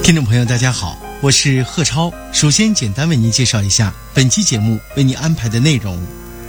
听众朋友大家好，我是贺超。首先简单为您介绍一下本期节目为您安排的内容。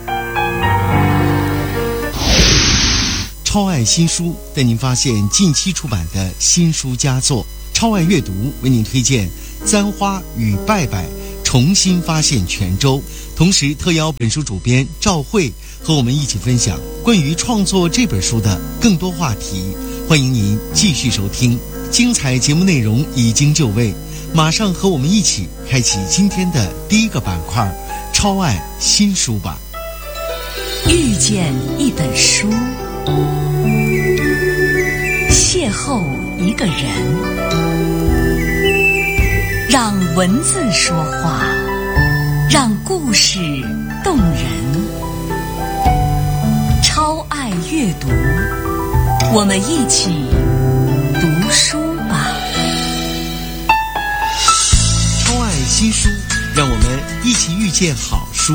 超爱新书带您发现近期出版的新书佳作，超爱阅读为您推荐簪花与拜拜重新发现泉州，同时特邀本书主编赵慧和我们一起分享关于创作这本书的更多话题。欢迎您继续收听，精彩节目内容已经就位，马上和我们一起开启今天的第一个板块超爱新书吧。 遇见一本书，邂逅一个人，让文字说话，让故事动人。超爱阅读，我们一起读书吧。 超爱新书，让我们一起遇见好书。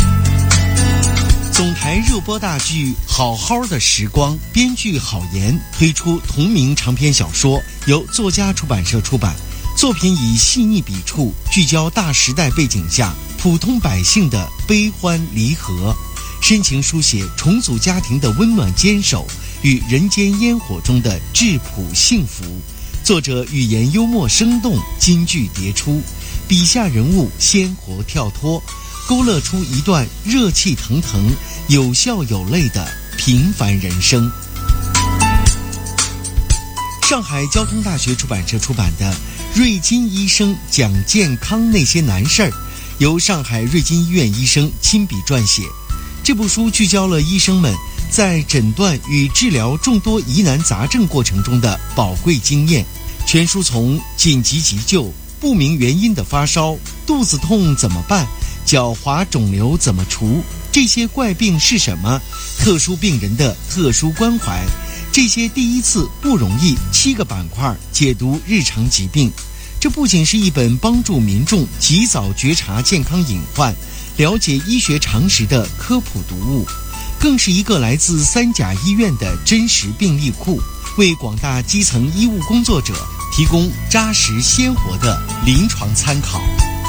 总台热播大剧《好好的时光》，编剧郝岩推出同名长篇小说，由作家出版社出版。作品以细腻笔触聚焦大时代背景下普通百姓的悲欢离合，深情书写重组家庭的温暖坚守与人间烟火中的质朴幸福。作者语言幽默生动，金句迭出，笔下人物鲜活跳脱，勾勒出一段热气腾腾、有笑有泪的平凡人生。上海交通大学出版社出版的瑞金医生讲健康那些难事儿，由上海瑞金医院医生亲笔撰写。这部书聚焦了医生们在诊断与治疗众多疑难杂症过程中的宝贵经验。全书从紧急急救、不明原因的发烧、肚子痛怎么办、脚滑肿瘤怎么除，这些怪病是什么，特殊病人的特殊关怀，这些第一次不容易7个板块解读日常疾病。这不仅是一本帮助民众及早觉察健康隐患、了解医学常识的科普读物，更是一个来自3甲医院的真实病例库，为广大基层医务工作者提供扎实鲜活的临床参考。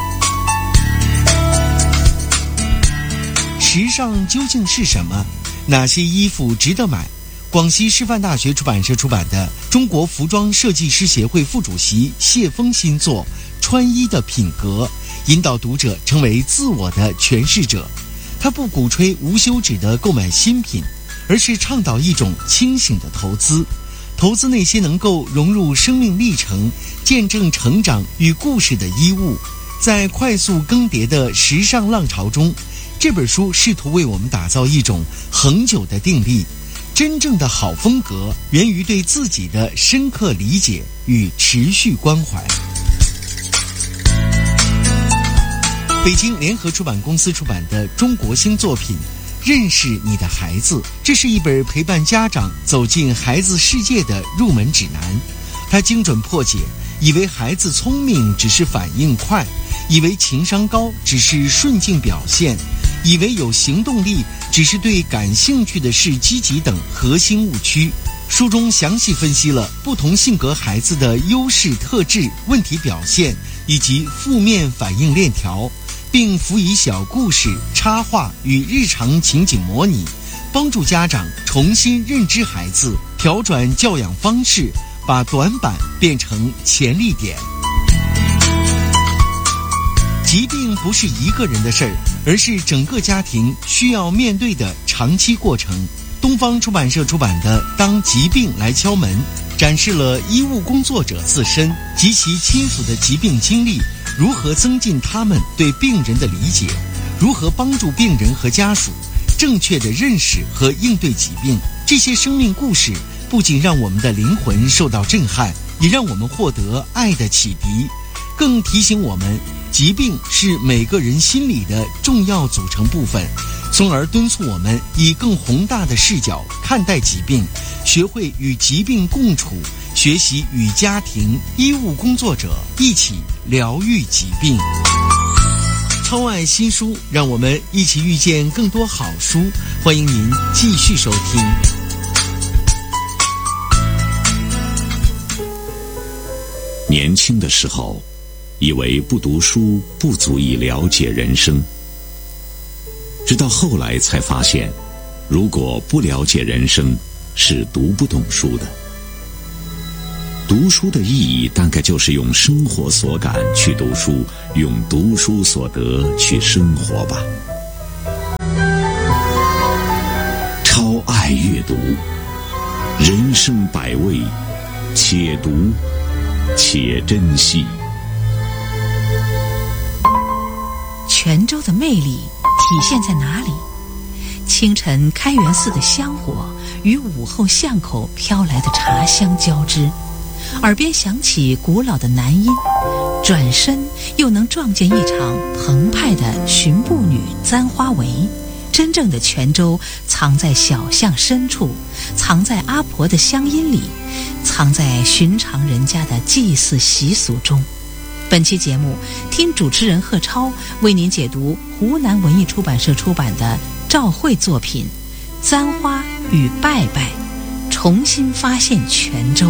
时尚究竟是什么？哪些衣服值得买？广西师范大学出版社出版的中国服装设计师协会副主席谢峰新作《穿衣的品格》，引导读者成为自我的诠释者。他不鼓吹无休止的购买新品，而是倡导一种清醒的投资，投资那些能够融入生命历程、见证成长与故事的衣物。在快速更迭的时尚浪潮中，这本书试图为我们打造一种恒久的定力。真正的好风格源于对自己的深刻理解与持续关怀。北京联合出版公司出版的中国新作品《认识你的孩子》，这是一本陪伴家长走进孩子世界的入门指南。它精准破解以为孩子聪明只是反应快，以为情商高只是顺境表现，以为有行动力只是对感兴趣的事积极等核心误区。书中详细分析了不同性格孩子的优势特质、问题表现以及负面反应链条，并辅以小故事、插画与日常情景模拟，帮助家长重新认知孩子，调转教养方式，把短板变成潜力点。疾病不是一个人的事儿，而是整个家庭需要面对的长期过程。东方出版社出版的《当疾病来敲门》，展示了医务工作者自身及其亲属的疾病经历，如何增进他们对病人的理解，如何帮助病人和家属正确地认识和应对疾病。这些生命故事不仅让我们的灵魂受到震撼，也让我们获得爱的启迪，更提醒我们疾病是每个人心理的重要组成部分，从而敦促我们以更宏大的视角看待疾病，学会与疾病共处，学习与家庭、医务工作者一起疗愈疾病。超爱新书，让我们一起遇见更多好书。欢迎您继续收听。 年轻的时候，以为不读书不足以了解人生，直到后来才发现，如果不了解人生，是读不懂书的。读书的意义大概就是用生活所感去读书，用读书所得去生活吧。超爱阅读，人生百味，且读且珍惜。 泉州的魅力体现在哪里？清晨开元寺的香火与午后巷口飘来的茶香交织，耳边响起古老的南音，转身又能撞见一场澎湃的巡步女簪花围。真正的泉州藏在小巷深处，藏在阿婆的乡音里，藏在寻常人家的祭祀习俗中。本期节目，听主持人贺超为您解读湖南文艺出版社出版的赵慧作品《簪花与拜拜》，重新发现泉州。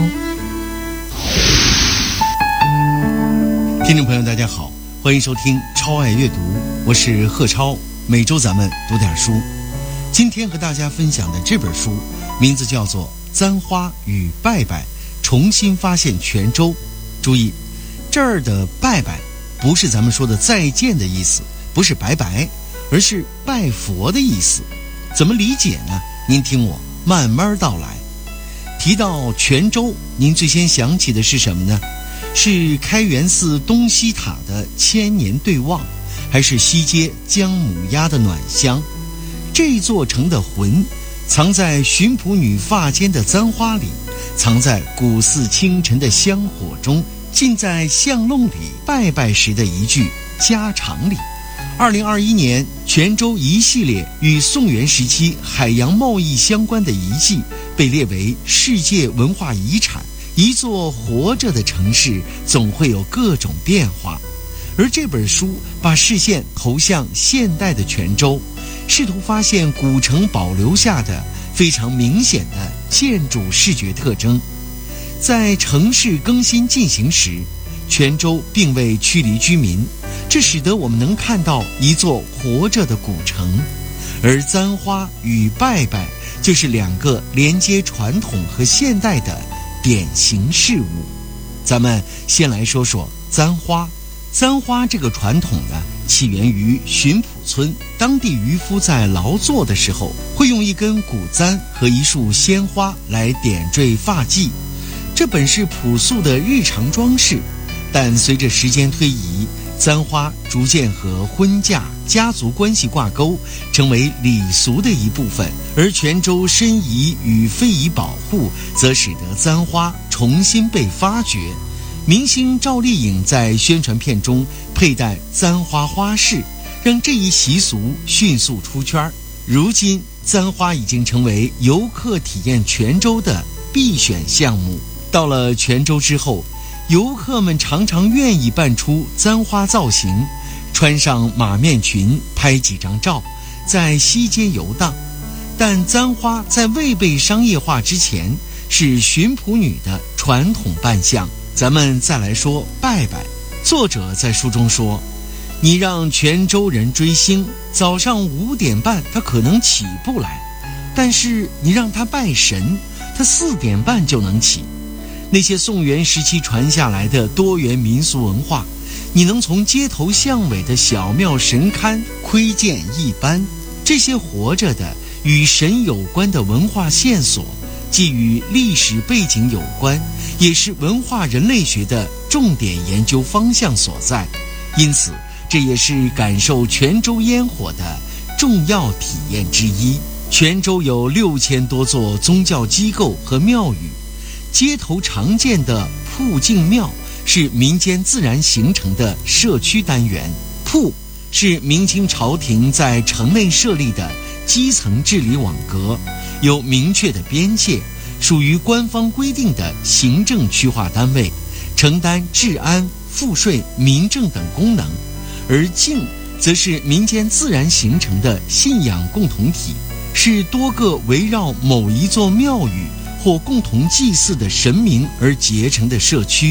听众朋友大家好，欢迎收听超爱阅读，我是贺超，每周咱们读点书。今天和大家分享的这本书名字叫做《簪花与拜拜》，重新发现泉州。注意，这儿的拜拜不是咱们说的再见的意思，不是拜拜，而是拜佛的意思。怎么理解呢？您听我慢慢道来。提到泉州，您最先想起的是什么呢？是开元寺东西塔的千年对望，还是西街姜母鸭的暖香？这座城的魂藏在巡捕女发间的簪花里，藏在古寺清晨的香火中，尽在巷弄里拜拜时的一句家常里。2021年，泉州一系列与宋元时期海洋贸易相关的遗迹被列为世界文化遗产。一座活着的城市总会有各种变化，而这本书把视线投向现代的泉州，试图发现古城保留下的非常明显的建筑视觉特征。在城市更新进行时，泉州并未驱离居民，这使得我们能看到一座活着的古城。而簪花与拜拜就是两个连接传统和现代的典型事物。咱们先来说说簪花。簪花这个传统呢，起源于巡捕村，当地渔夫在劳作的时候，会用一根古簪和一束鲜花来点缀发髻。这本是朴素的日常装饰，但随着时间推移，簪花逐渐和婚嫁、家族关系挂钩，成为礼俗的一部分。而泉州申遗与非遗保护，则使得簪花重新被发掘。明星赵丽颖在宣传片中佩戴簪花花饰，让这一习俗迅速出圈。如今，簪花已经成为游客体验泉州的必选项目。到了泉州之后，游客们常常愿意扮出簪花造型，穿上马面裙，拍几张照，在西街游荡。但簪花在未被商业化之前，是巡捕女的传统扮相。咱们再来说拜拜。作者在书中说，你让泉州人追星，早上5点半他可能起不来，但是你让他拜神，他4点半就能起。那些宋元时期传下来的多元民俗文化，你能从街头巷尾的小庙神龛窥见一斑。这些活着的与神有关的文化线索，既与历史背景有关，也是文化人类学的重点研究方向所在。因此，这也是感受泉州烟火的重要体验之一。泉州有6000多座宗教机构和庙宇，街头常见的铺境庙是民间自然形成的社区单元。铺是明清朝廷在城内设立的基层治理网格，有明确的边界，属于官方规定的行政区划单位，承担治安、赋税、民政等功能。而境则是民间自然形成的信仰共同体，是多个围绕某一座庙宇或共同祭祀的神明而结成的社区。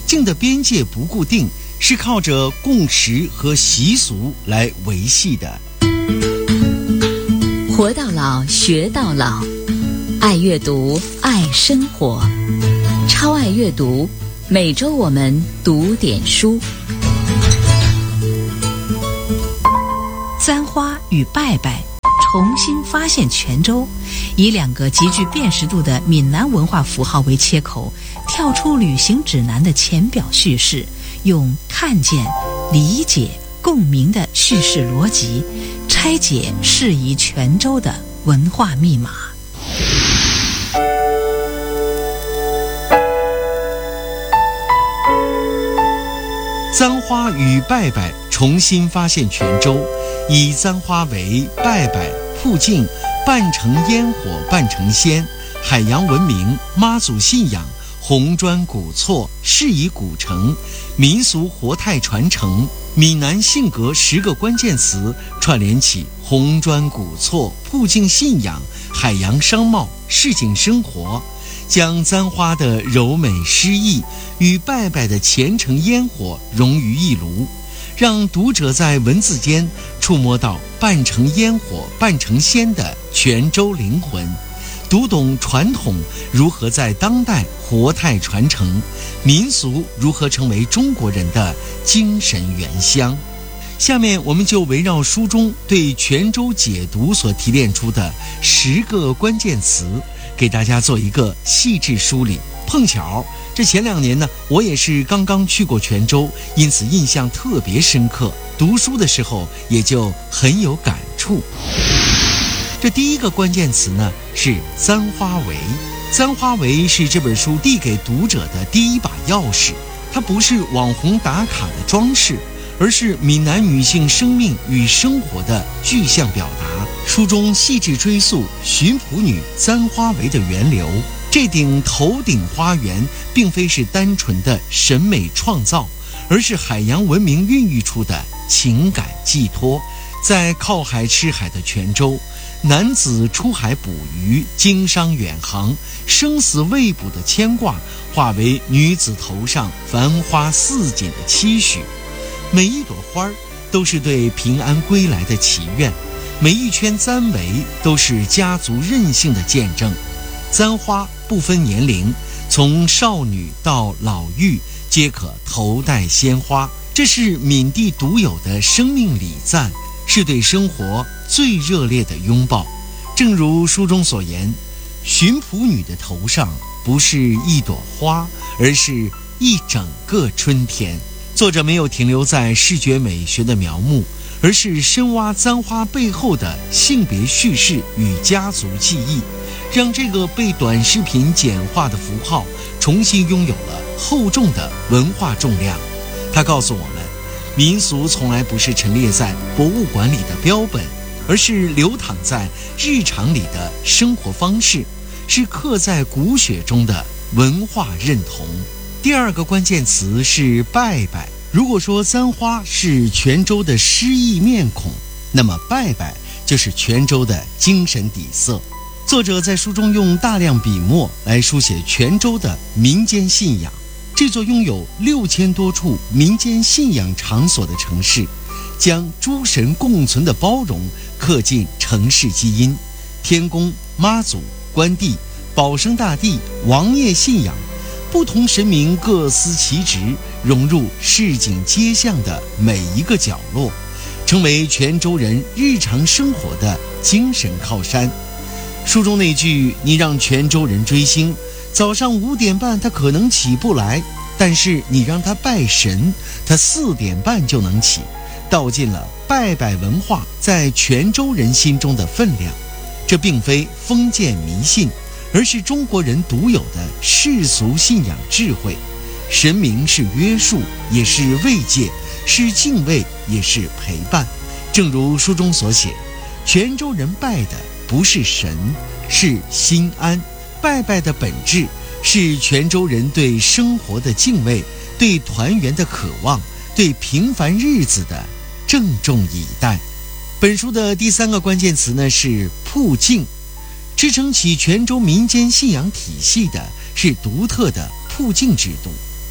境的边界不固定，是靠着共识和习俗来维系的。 活到老，学到老，爱阅读，爱生活，超爱阅读。每周我们读点书。簪花与拜拜重新发现泉州，以2个极具辨识度的闽南文化符号为切口，跳出旅行指南的浅表叙事，用看见、理解、共鸣的叙事逻辑，拆解适宜泉州的文化密码。 簪花与拜拜重新发现泉州，以簪花为拜拜、铺镜、半成烟火半成仙、海洋文明、妈祖信仰、红砖古厝、适宜古城、民俗活态传承、闽南性格10个关键词，串联起红砖古厝、铺镜信仰、海洋商贸、市井生活，将簪花的柔美诗意与拜拜的虔诚烟火融于一炉，让读者在文字间触摸到半成烟火半成仙的泉州灵魂，读懂传统如何在当代活态传承，民俗如何成为中国人的精神原乡。下面我们就围绕书中对泉州解读所提炼出的10个关键词，给大家做一个细致梳理。碰巧这前2年呢，我也是刚刚去过泉州，因此印象特别深刻，读书的时候也就很有感触。这第1个关键词呢是簪花围。簪花围是这本书递给读者的第1把钥匙，它不是网红打卡的装饰，而是闽南女性生命与生活的具象表达。书中细致追溯巡捕女簪花围的源流，这顶头顶花园并非是单纯的审美创造，而是海洋文明孕育出的情感寄托。在靠海吃海的泉州，男子出海捕鱼，经商远航，生死未卜的牵挂化为女子头上繁花似锦的期许。每一朵花都是对平安归来的祈愿，每一圈簪围都是家族韧性的见证。簪花不分年龄，从少女到老妪皆可头戴鲜花，这是闽地独有的生命礼赞，是对生活最热烈的拥抱。正如书中所言，巡捕女的头上不是一朵花，而是一整个春天。作者没有停留在视觉美学的描摹，而是深挖簪花背后的性别叙事与家族记忆，让这个被短视频简化的符号重新拥有了厚重的文化重量。它告诉我们，民俗从来不是陈列在博物馆里的标本，而是流淌在日常里的生活方式，是刻在骨血中的文化认同。第2个关键词是拜拜。如果说簪花是泉州的诗意面孔，那么拜拜就是泉州的精神底色。作者在书中用大量笔墨来书写泉州的民间信仰。这座拥有6000多处民间信仰场所的城市，将诸神共存的包容刻进城市基因。天公、妈祖、关帝、保生大帝、王爷信仰，不同神明各司其职，融入市井街巷的每一个角落，成为泉州人日常生活的精神靠山。书中那句“你让泉州人追星，早上5点半他可能起不来，但是你让他拜神，他4点半就能起”，道尽了拜拜文化在泉州人心中的分量。这并非封建迷信，而是中国人独有的世俗信仰智慧。神明是约束，也是慰藉，是敬畏，也是陪伴。正如书中所写，泉州人拜的不是神，是心安。拜拜的本质是泉州人对生活的敬畏，对团圆的渴望，对平凡日子的郑重以待。本书的第3个关键词呢是铺镜。支撑起泉州民间信仰体系的是独特的铺镜制度。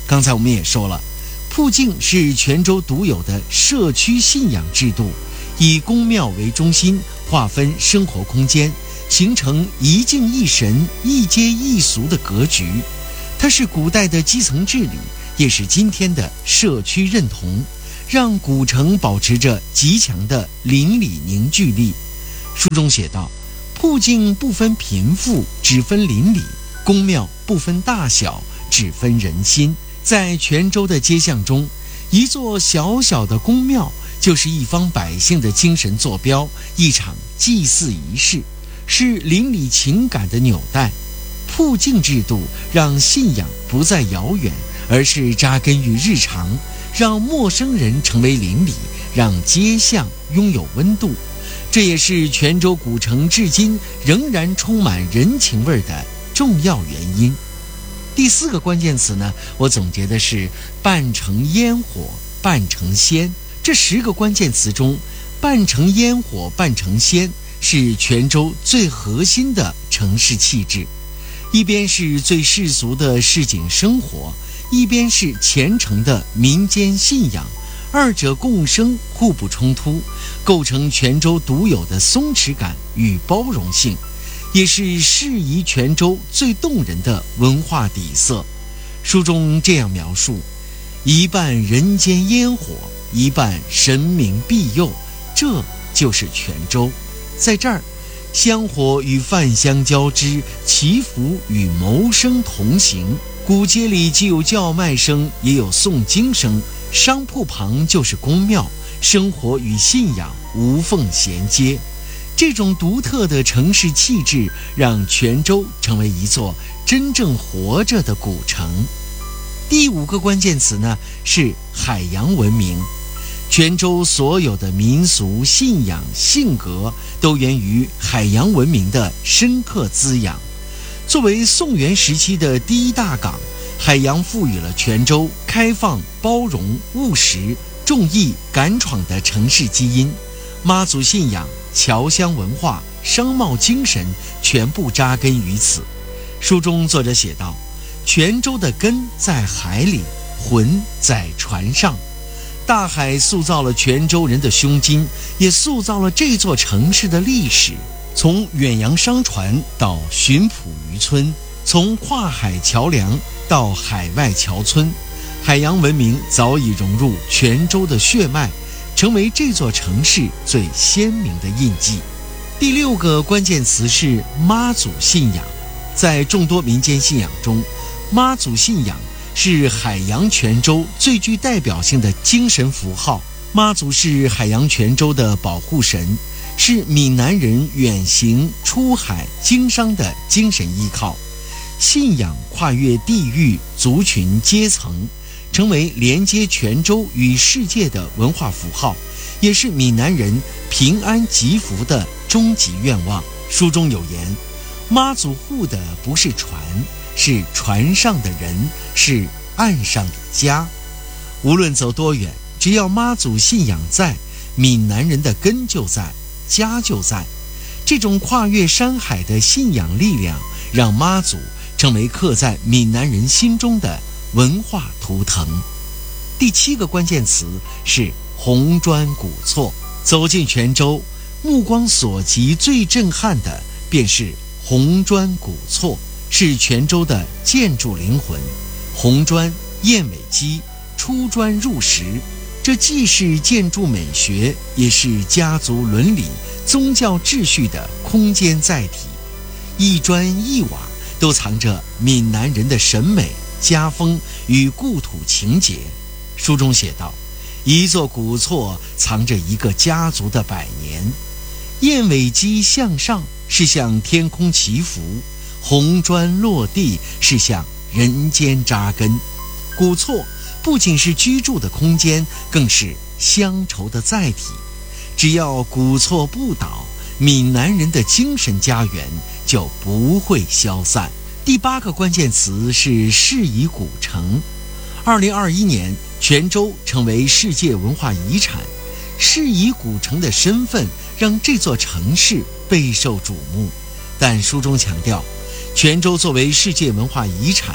刚才我们也说了，铺境是泉州独有的社区信仰制度，以宫庙为中心，划分生活空间，形成一境一神、一街一俗的格局。它是古代的基层治理，也是今天的社区认同，让古城保持着极强的邻里凝聚力。书中写道，铺境不分贫富，只分邻里；宫庙不分大小，只分人心。在泉州的街巷中，一座小小的宫庙就是一方百姓的精神坐标，一场祭祀仪式，是邻里情感的纽带。铺境制度让信仰不再遥远，而是扎根于日常，让陌生人成为邻里，让街巷拥有温度。这也是泉州古城至今仍然充满人情味的重要原因。第4个关键词呢，我总结的是半城烟火，半城仙。这10个关键词中，半城烟火，半城仙是泉州最核心的城市气质。一边是最世俗的市井生活，一边是虔诚的民间信仰，二者共生，互不冲突，构成泉州独有的松弛感与包容性，也是适宜泉州最动人的文化底色。书中这样描述：一半人间烟火，一半神明庇佑，这就是泉州。在这儿，香火与饭香交织，祈福与谋生同行。古街里既有叫卖声，也有诵经声，商铺旁就是宫庙，生活与信仰无缝衔接。这种独特的城市气质，让泉州成为一座真正活着的古城。第5个关键词呢，是海洋文明。泉州所有的民俗、信仰、性格都源于海洋文明的深刻滋养。作为宋元时期的第一大港，海洋赋予了泉州开放、包容、务实、重义、敢闯的城市基因。妈祖信仰、侨乡文化、商贸精神全部扎根于此。书中作者写道，泉州的根在海里，魂在船上。大海塑造了泉州人的胸襟，也塑造了这座城市的历史。从远洋商船到巡捕渔村，从跨海桥梁到海外侨村，海洋文明早已融入泉州的血脉，成为这座城市最鲜明的印记。第6个关键词是妈祖信仰。在众多民间信仰中，妈祖信仰是海洋泉州最具代表性的精神符号。妈祖是海洋泉州的保护神，是闽南人远行出海经商的精神依靠。信仰跨越地域、族群、阶层，成为连接泉州与世界的文化符号，也是闽南人平安吉福的终极愿望。书中有言，妈祖护的不是船，是船上的人，是岸上的家。无论走多远，只要妈祖信仰在，闽南人的根就在，家就在。这种跨越山海的信仰力量，让妈祖成为刻在闽南人心中的文化图腾。第7个关键词是红砖古厝。走进泉州，目光所及最震撼的便是红砖古厝，是泉州的建筑灵魂。红砖、燕尾基、出砖入石，这既是建筑美学，也是家族伦理、宗教秩序的空间载体。一砖一瓦都藏着闽南人的审美、家风与故土情结。书中写道，一座古厝藏着一个家族的100年。燕尾基向上是向天空祈福，红砖落地是向人间扎根。古厝不仅是居住的空间，更是乡愁的载体。只要古厝不倒，闽南人的精神家园就不会消散。第8个关键词是适宜古城。2021年，泉州成为世界文化遗产，适宜古城的身份让这座城市备受瞩目。但书中强调，泉州作为世界文化遗产，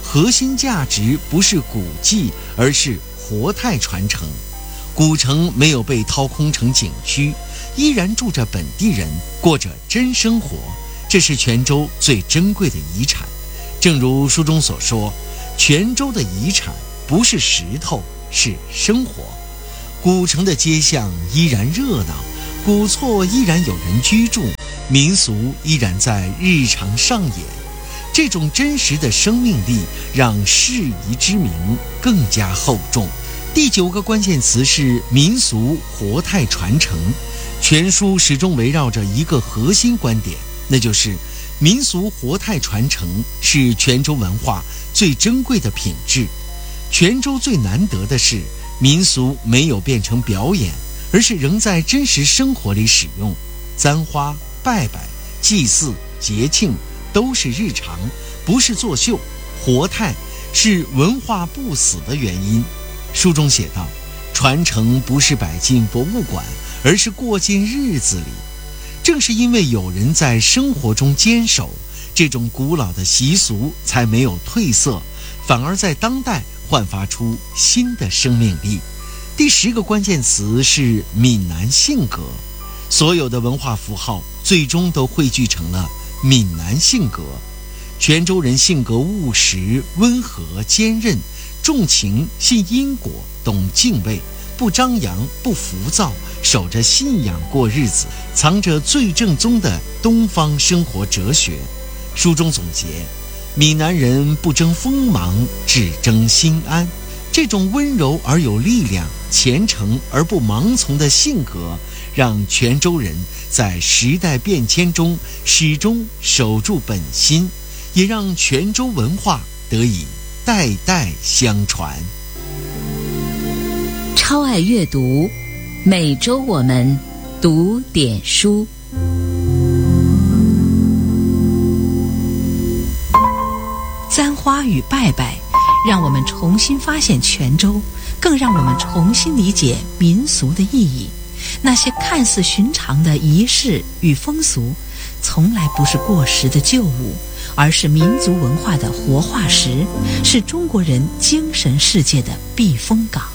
核心价值不是古迹，而是活态传承。古城没有被掏空成景区，依然住着本地人，过着真生活，这是泉州最珍贵的遗产。正如书中所说，泉州的遗产不是石头，是生活。古城的街巷依然热闹，古厝依然有人居住，民俗依然在日常上演。这种真实的生命力让适宜之名更加厚重。第9个关键词是民俗活态传承。全书始终围绕着一个核心观点，那就是民俗活态传承是泉州文化最珍贵的品质。泉州最难得的是，民俗没有变成表演，而是仍在真实生活里使用。簪花、拜拜、祭祀、节庆都是日常，不是作秀。活态是文化不死的原因。书中写道，传承不是摆进博物馆，而是过进日子里。正是因为有人在生活中坚守，这种古老的习俗才没有褪色，反而在当代焕发出新的生命力。第10个关键词是闽南性格。所有的文化符号最终都汇聚成了闽南性格。泉州人性格务实、温和、坚韧，重情、信因果、懂敬畏，不张扬、不浮躁，守着信仰过日子，藏着最正宗的东方生活哲学。书中总结，闽南人不争锋芒，只争心安。这种温柔而有力量、虔诚而不盲从的性格，让泉州人在时代变迁中始终守住本心，也让泉州文化得以代代相传。 超爱阅读，每周我们读点书。簪花与拜拜，让我们重新发现泉州，更让我们重新理解民俗的意义。那些看似寻常的仪式与风俗，从来不是过时的旧物，而是民族文化的活化石，是中国人精神世界的避风港。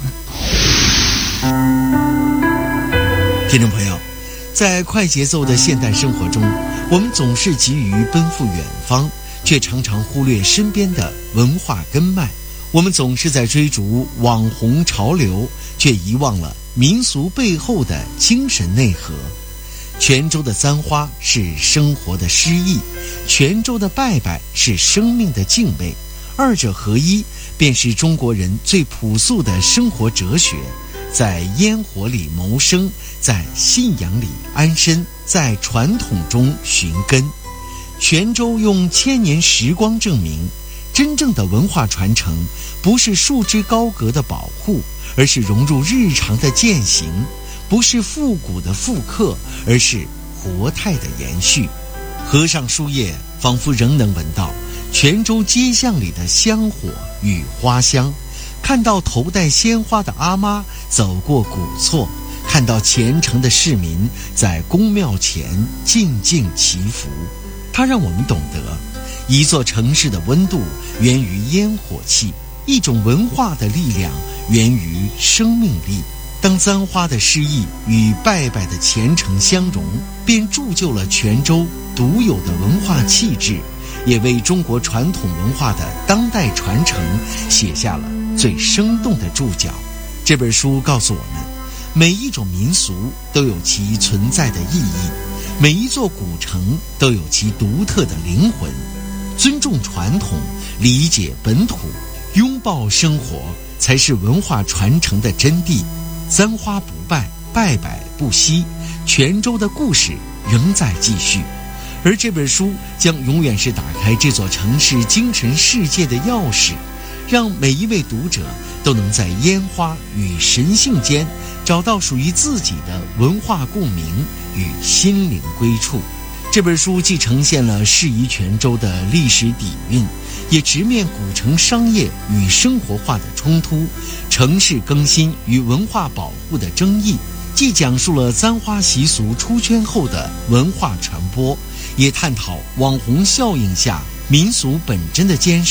听众朋友，在快节奏的现代生活中，我们总是急于奔赴远方，却常常忽略身边的文化根脉。我们总是在追逐网红潮流，却遗忘了民俗背后的精神内核。泉州的簪花是生活的诗意，泉州的拜拜是生命的敬畏，二者合一，便是中国人最朴素的生活哲学。在烟火里谋生，在信仰里安身，在传统中寻根。泉州用千年时光证明，真正的文化传承不是束之高阁的保护，而是融入日常的践行；不是复古的复刻，而是活态的延续。合上书页，仿佛仍能闻到泉州街巷里的香火与花香，看到头戴鲜花的阿妈走过古厝，看到虔诚的市民在宫庙前静静祈福。它让我们懂得，一座城市的温度源于烟火气，一种文化的力量源于生命力。当簪花的诗意与拜拜的虔诚相融，便铸就了泉州独有的文化气质，也为中国传统文化的当代传承写下了最生动的注脚。这本书告诉我们，每一种民俗都有其存在的意义，每一座古城都有其独特的灵魂。尊重传统，理解本土，拥抱生活，才是文化传承的真谛。簪花不拜，拜拜不息，泉州的故事仍在继续。而这本书将永远是打开这座城市精神世界的钥匙，让每一位读者都能在烟花与神性间找到属于自己的文化共鸣与心灵归处。这本书既呈现了适宜泉州的历史底蕴，也直面古城商业与生活化的冲突，城市更新与文化保护的争议，既讲述了簪花习俗出圈后的文化传播，也探讨网红效应下民俗本真的坚守，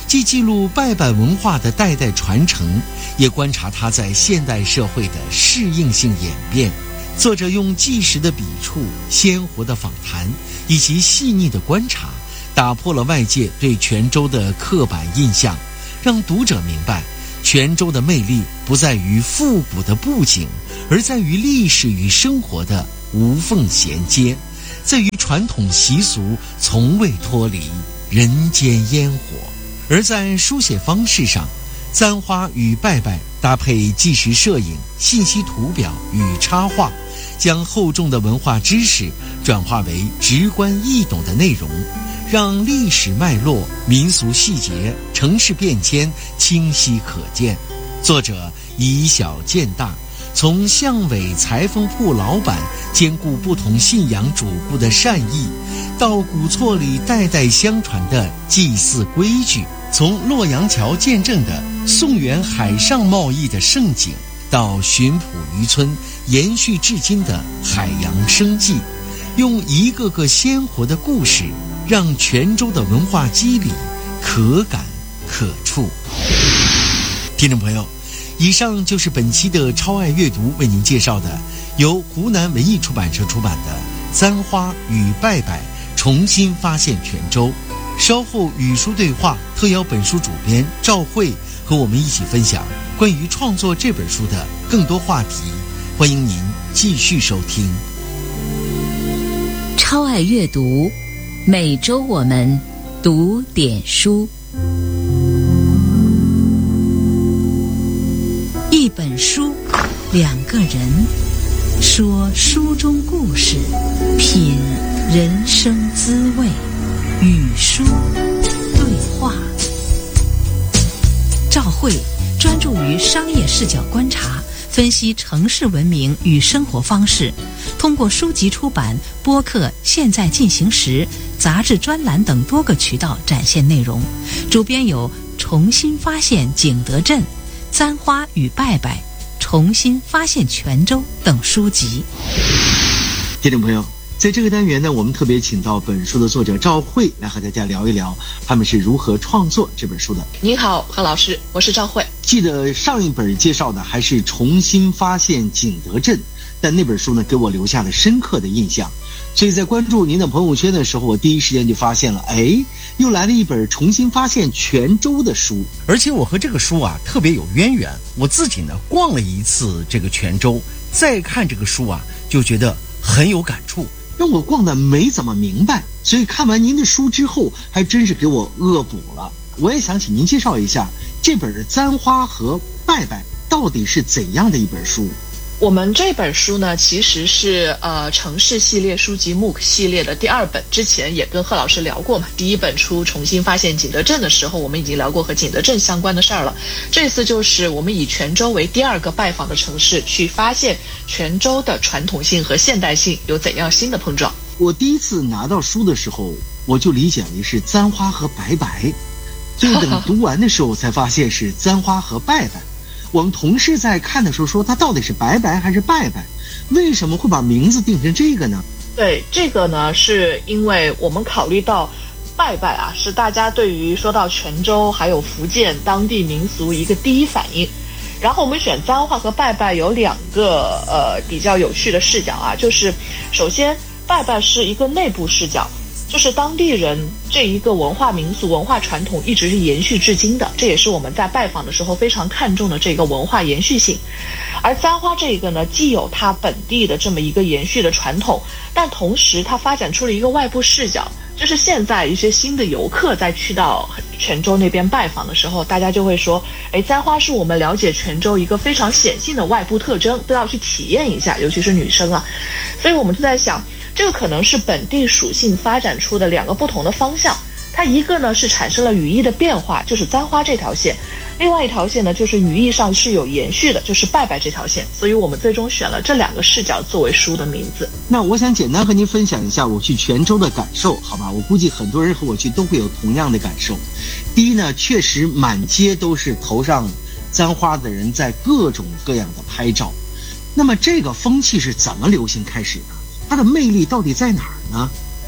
既记录拜拜文化的代代传承，也观察它在现代社会的适应性演变。作者用纪实的笔触、鲜活的访谈以及细腻的观察，打破了外界对泉州的刻板印象，让读者明白泉州的魅力不在于复古的布景，而在于历史与生活的无缝衔接，在于传统习俗从未脱离人间烟火。而在书写方式上，簪花与拜拜搭配纪实摄影、信息图表与插画，将厚重的文化知识转化为直观易懂的内容，让历史脉络、民俗细节、城市变迁清晰可见。作者以小见大，从巷尾裁缝铺老板兼顾不同信仰主顾的善意，到古厝里代代相传的祭祀规矩，从洛阳桥见证的宋元海上贸易的盛景，到浔埔渔村延续至今的海洋生计，用一个个鲜活的故事，让泉州的文化肌理可感可触。听众朋友，以上就是本期的超爱阅读为您介绍的由湖南文艺出版社出版的《簪花与拜拜重新发现泉州》。稍后与书对话特邀本书主编赵慧和我们一起分享关于创作这本书的更多话题，欢迎您继续收听。 超爱阅读，每周我们读点书。一本书，两个人，说书中故事，品人生滋味，与书对话。赵慧专注于商业视角观察，分析城市文明与生活方式，通过书籍出版、播客、现在进行时、杂志专栏等多个渠道展现内容。主编有重新发现景德镇、簪花与拜拜、重新发现泉州等书籍。 听众朋友，在这个单元呢，我们特别请到本书的作者赵慧来和大家聊一聊他们是如何创作这本书的。 您好，何老师，我是赵慧。 记得上一本介绍的还是重新发现景德镇，但那本书呢给我留下了深刻的印象，所以在关注您的朋友圈的时候，我第一时间就发现了，又来了一本重新发现泉州的书。而且我和这个书啊特别有渊源，我自己呢逛了一次这个泉州，再看这个书啊就觉得很有感触，让我逛得没怎么明白，所以看完您的书之后还真是给我恶补了。我也想请您介绍一下这本《簪花和拜拜》到底是怎样的一本书。 我们这本书呢，其实是城市系列书籍 MOOC 系列的第二本，之前也跟贺老师聊过嘛。第一本出重新发现景德镇的时候，我们已经聊过和景德镇相关的事儿了。这次就是我们以泉州为第二个拜访的城市，去发现泉州的传统性和现代性有怎样新的碰撞。 我第一次拿到书的时候，我就理解为是簪花和拜拜，最后等读完的时候才发现是簪花和拜拜。我们同事在看的时候说，它到底是拜拜还是拜拜？为什么会把名字定成这个呢？ 对，这个呢，是因为我们考虑到拜拜啊，是大家对于说到泉州还有福建当地民俗一个第一反应。然后我们选簪花和拜拜有两个比较有趣的视角啊，就是首先拜拜是一个内部视角，就是当地人这一个文化民俗文化传统一直是延续至今的，这也是我们在拜访的时候非常看重的这个文化延续性。而簪花这个呢，既有它本地的这么一个延续的传统，但同时它发展出了一个外部视角，就是现在一些新的游客在去到泉州那边拜访的时候，大家就会说，簪花是我们了解泉州一个非常显性的外部特征，都要去体验一下，尤其是女生啊。所以我们就在想，这个可能是本地属性发展出的两个不同的方向。它一个呢是产生了语义的变化，就是簪花这条线；另外一条线呢就是语义上是有延续的，就是拜拜这条线。所以我们最终选了这两个视角作为书的名字。 那我想简单和您分享一下我去泉州的感受，好吧？我估计很多人和我去都会有同样的感受。第一呢，确实满街都是头上簪花的人在各种各样的拍照。那么这个风气是怎么流行开始的？它的魅力到底在哪儿呢？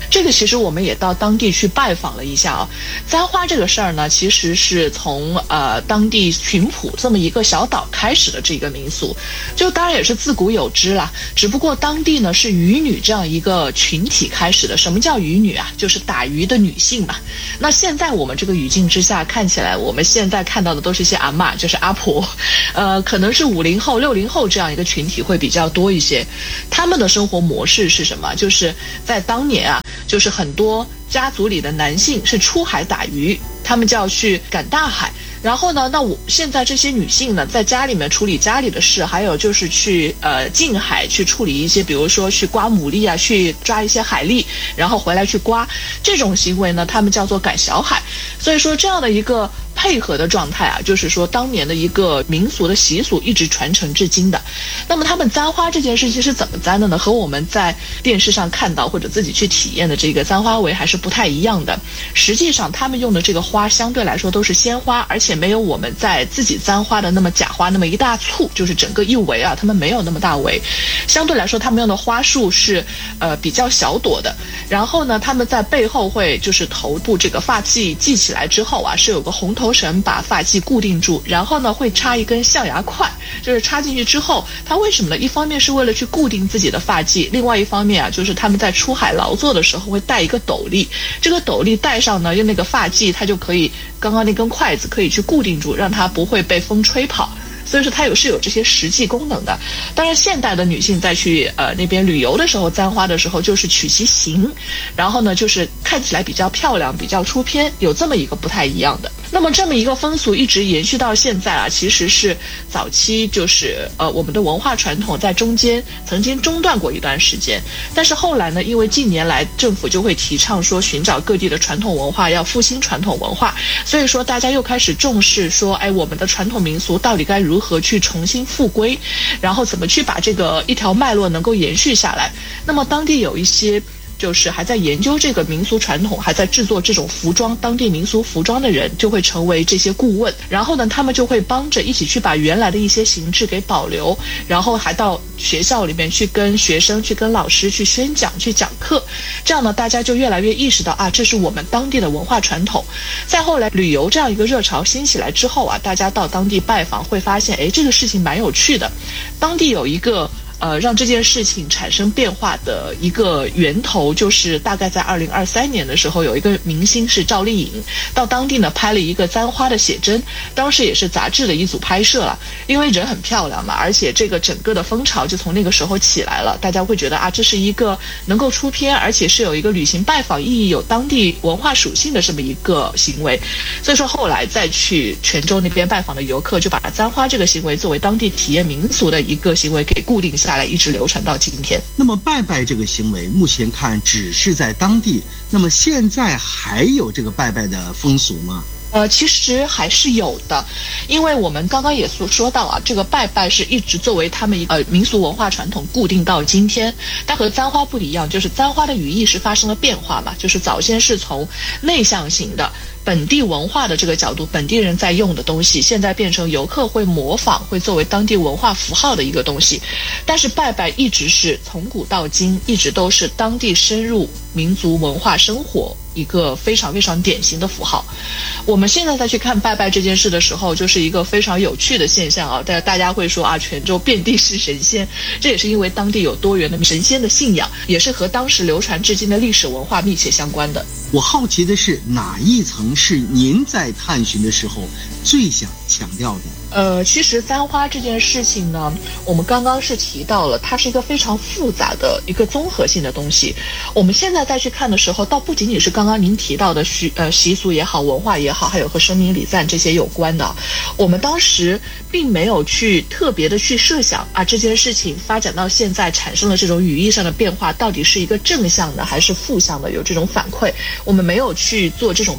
这个其实我们也到当地去拜访了一下啊。簪花这个事儿呢，其实是从当地群浦这么一个小岛开始的这个民俗，就当然也是自古有之啦。只不过当地呢是渔女这样一个群体开始的。什么叫渔女啊？就是打鱼的女性嘛。那现在我们这个语境之下，看起来我们现在看到的都是一些阿嬷，就是阿婆，可能是50后、60后这样一个群体会比较多一些。他们的生活模式是什么？就是在当年啊。就是很多家族里的男性是出海打鱼，他们就要去赶大海。然后呢，那我现在这些女性呢，在家里面处理家里的事，还有就是去近海去处理一些，比如说去刮牡蛎啊，去抓一些海蛎，然后回来去刮，这种行为呢，他们叫做赶小海。所以说这样的一个配合的状态啊，就是说当年的一个民俗的习俗一直传承至今的。那么他们簪花这件事情是怎么簪的呢？和我们在电视上看到或者自己去体验的这个簪花围还是不太一样的。实际上他们用的这个花相对来说都是鲜花，而且没有我们在自己簪花的那么假花那么一大簇，就是整个一围啊，他们没有那么大围。相对来说他们用的花束是比较小朵的。然后呢，他们在背后会就是头部这个发髻系起来之后啊，是有个红头绳把发髻固定住，然后呢会插一根象牙块，就是插进去之后，它为什么呢？一方面是为了去固定自己的发髻，另外一方面啊，就是他们在出海劳作的时候会带一个斗笠，这个斗笠戴上呢，用那个发髻它就可以，刚刚那根筷子可以去固定住，让它不会被风吹跑。所以说它是有这些实际功能的。当然现代的女性在去那边旅游的时候簪花的时候，就是取其形，然后呢就是看起来比较漂亮，比较出片，有这么一个不太一样的。那么这么一个风俗一直延续到现在啊，其实是早期就是我们的文化传统在中间曾经中断过一段时间，但是后来呢，因为近年来政府就会提倡说寻找各地的传统文化，要复兴传统文化，所以说大家又开始重视说，哎，我们的传统民俗到底该如何去重新复归，然后怎么去把这个一条脉络能够延续下来。那么当地有一些就是还在研究这个民俗传统，还在制作这种服装，当地民俗服装的人就会成为这些顾问，然后呢他们就会帮着一起去把原来的一些形制给保留，然后还到学校里面去跟学生去跟老师去宣讲去讲课，这样呢大家就越来越意识到啊，这是我们当地的文化传统。再后来旅游这样一个热潮兴起来之后啊，大家到当地拜访会发现，哎，这个事情蛮有趣的。当地有一个让这件事情产生变化的一个源头，就是大概在2023年的时候，有一个明星是赵丽颖到当地呢拍了一个簪花的写真，当时也是杂志的一组拍摄了，因为人很漂亮嘛，而且这个整个的风潮就从那个时候起来了，大家会觉得啊，这是一个能够出片，而且是有一个旅行拜访意义、有当地文化属性的这么一个行为。所以说后来再去泉州那边拜访的游客，就把簪花这个行为作为当地体验民俗的一个行为给固定下来，一直流传到今天。 那么拜拜这个行为目前看只是在当地，那么现在还有这个拜拜的风俗吗？ 其实还是有的，因为我们刚刚也说到啊，这个拜拜是一直作为他们民俗文化传统固定到今天。但和簪花不一样，就是簪花的语义是发生了变化嘛，就是早先是从内向型的本地文化的这个角度，本地人在用的东西，现在变成游客会模仿，会作为当地文化符号的一个东西。但是拜拜一直是从古到今，一直都是当地深入民族文化生活一个非常非常典型的符号。我们现在再去看拜拜这件事的时候，就是一个非常有趣的现象啊！大家会说啊，泉州遍地是神仙，这也是因为当地有多元的神仙的信仰，也是和当时流传至今的历史文化密切相关的。 我好奇的是，哪一层是您在探寻的时候最想强调的？ 其实簪花这件事情呢，我们刚刚是提到了，它是一个非常复杂的一个综合性的东西。我们现在再去看的时候，倒不仅仅是刚刚您提到的习俗也好，文化也好，还有和声明礼赞这些有关的。我们当时并没有去特别的去设想啊，这件事情发展到现在产生了这种语义上的变化，到底是一个正向的还是负向的，有这种反馈，我们没有去做这种评判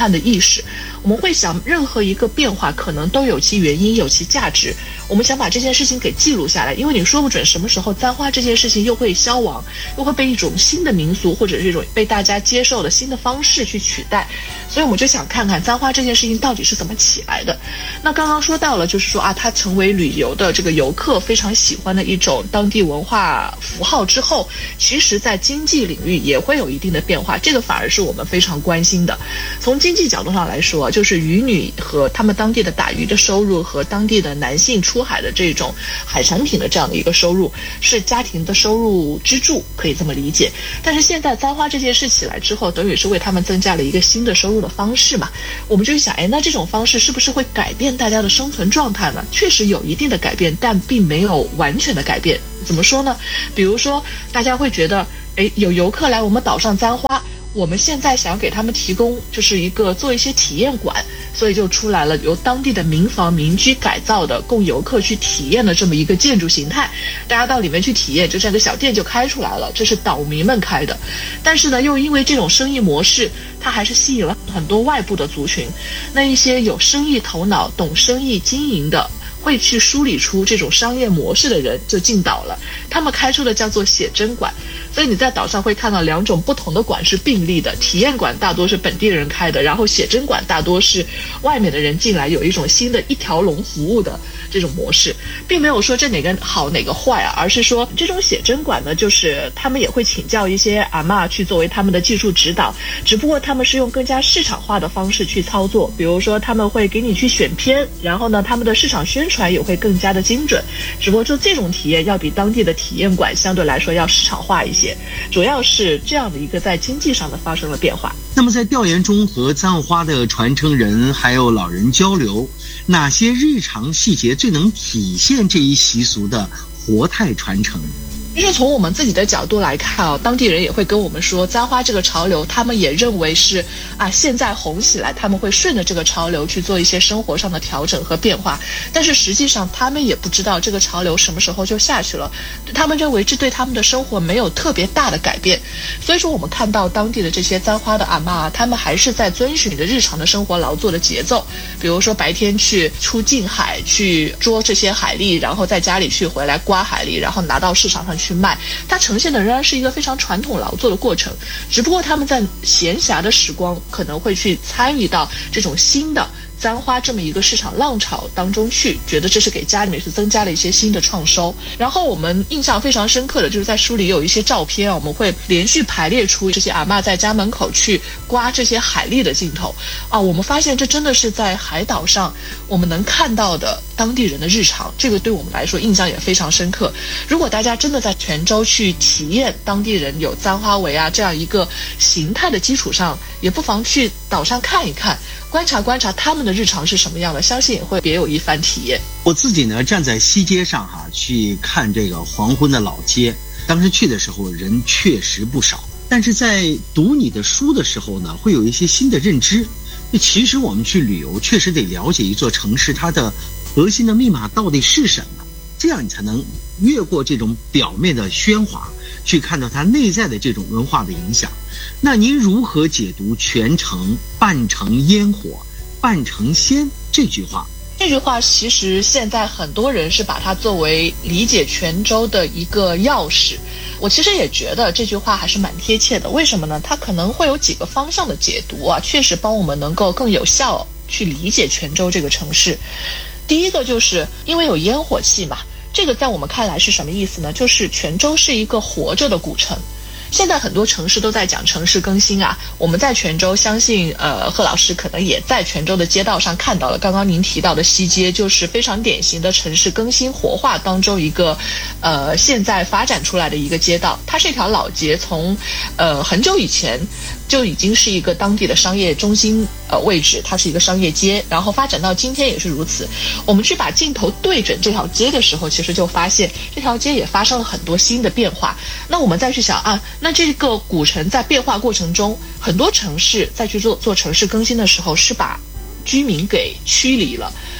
判的意识。我们会想，任何一个变化可能都有其原因，有其价值。我们想把这件事情给记录下来，因为你说不准什么时候簪花这件事情又会消亡，又会被一种新的民俗或者是一种被大家接受的新的方式去取代。所以我们就想看看簪花这件事情到底是怎么起来的。那刚刚说到了，就是说它成为旅游的这个游客非常喜欢的一种当地文化符号之后，其实在经济领域也会有一定的变化，这个反而是我们非常关心的。从经济角度上来说，就是渔女和他们当地的打鱼的收入和当地的男性出海的这种海产品的这样的一个收入是家庭的收入支柱，可以这么理解。但是现在簪花这件事起来之后，等于是为他们增加了一个新的收入的方式嘛。我们就想，那这种方式是不是会改变大家的生存状态呢？确实有一定的改变，但并没有完全的改变。怎么说呢？比如说大家会觉得，有游客来我们岛上簪花，我们现在想要给他们提供就是做一些体验馆，所以就出来了由当地的民房民居改造的供游客去体验的这么一个建筑形态，大家到里面去体验，就这样一个小店就开出来了，这是岛民们开的。但是呢，又因为这种生意模式，它还是吸引了很多外部的族群，那一些有生意头脑、懂生意经营的，会去梳理出这种商业模式的人就进岛了，他们开出的叫做写真馆。所以你在岛上会看到两种不同的馆是并立的，体验馆大多是本地人开的，然后写真馆大多是外面的人进来，有一种新的一条龙服务的这种模式，并没有说这哪个好哪个坏啊，而是说这种写真馆呢，就是他们也会请教一些阿嬷去作为他们的技术指导，只不过他们是用更加市场化的方式去操作，比如说他们会给你去选片，然后呢他们的市场宣传也会更加的精准，只不过就这种体验要比当地的体验馆相对来说要市场化一些，主要是这样的一个在经济上的发生了变化。 那么在调研中和簪花的传承人还有老人交流，哪些日常细节最能体现这一习俗的活态传承？ 其实从我们自己的角度来看当地人也会跟我们说，簪花这个潮流他们也认为是现在红起来，他们会顺着这个潮流去做一些生活上的调整和变化，但是实际上他们也不知道这个潮流什么时候就下去了，他们认为这对他们的生活没有特别大的改变。所以说我们看到当地的这些簪花的阿嬷，他们还是在遵循着日常的生活劳作的节奏，比如说白天去出近海去捉这些海蛎，然后在家里去回来刮海蛎，然后拿到市场上去卖，它呈现的仍然是一个非常传统劳作的过程，只不过他们在闲暇的时光可能会去参与到这种新的簪花这么一个市场浪潮当中去，觉得这是给家里面是增加了一些新的创收。然后我们印象非常深刻的就是在书里有一些照片我们会连续排列出这些阿嬷在家门口去刮这些海蛎的镜头我们发现这真的是在海岛上我们能看到的当地人的日常，这个对我们来说印象也非常深刻。如果大家真的在泉州去体验当地人有簪花围这样一个形态的基础上，也不妨去岛上看一看，观察观察他们的日常是什么样的，相信也会别有一番体验。 我自己呢站在西街上去看这个黄昏的老街，当时去的时候人确实不少，但是在读你的书的时候呢，会有一些新的认知。其实我们去旅游确实得了解一座城市它的核心的密码到底是什么，这样你才能越过这种表面的喧哗，去看到它内在的这种文化的影响。那您如何解读全城半城烟火半城仙这句话？ 这句话其实现在很多人是把它作为理解泉州的一个钥匙，我其实也觉得这句话还是蛮贴切的。为什么呢？它可能会有几个方向的解读确实帮我们能够更有效去理解泉州这个城市。第一个就是因为有烟火气嘛，这个在我们看来是什么意思呢？就是泉州是一个活着的古城。现在很多城市都在讲城市更新我们在泉州相信贺老师可能也在泉州的街道上看到了，刚刚您提到的西街就是非常典型的城市更新活化当中一个现在发展出来的一个街道。它是一条老街，从很久以前就已经是一个当地的商业中心位置，它是一个商业街，然后发展到今天也是如此。我们去把镜头对准这条街的时候，其实就发现这条街也发生了很多新的变化。那我们再去想那这个古城在变化过程中，很多城市在去做城市更新的时候是把居民给驱离了，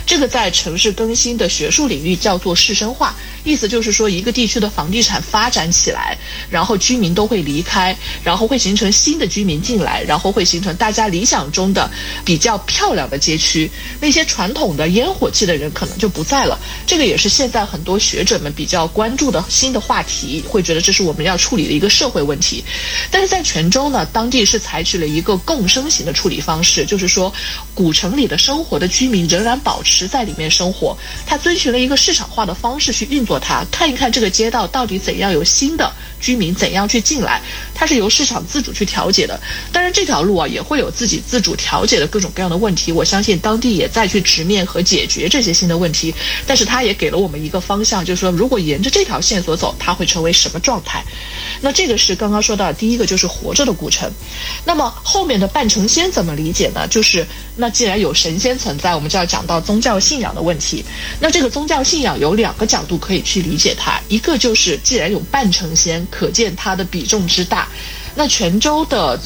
这个在城市更新的学术领域叫做市生化，意思就是说一个地区的房地产发展起来，然后居民都会离开，然后会形成新的居民进来，然后会形成大家理想中的比较漂亮的街区，那些传统的烟火气的人可能就不在了。这个也是现在很多学者们比较关注的新的话题，会觉得这是我们要处理的一个社会问题。但是在泉州呢，当地是采取了一个共生型的处理方式，就是说古城里的生活的居民仍然保持在里面生活，它遵循了一个市场化的方式去运作它，看一看这个街道到底怎样有新的居民怎样去进来，它是由市场自主去调节的。当然这条路啊也会有自己自主调节的各种各样的问题，我相信当地也在去直面和解决这些新的问题，但是它也给了我们一个方向，就是说如果沿着这条线索走，它会成为什么状态。那这个是刚刚说到的第一个，就是活着的古城。那么后面的半成仙怎么理解呢？就是那既然有神仙存在，我们就要讲到宗教信仰的问题。那这个宗教信仰有两个角度可以去理解它，一个就是既然有半成仙，可见它的比重之大。那泉州的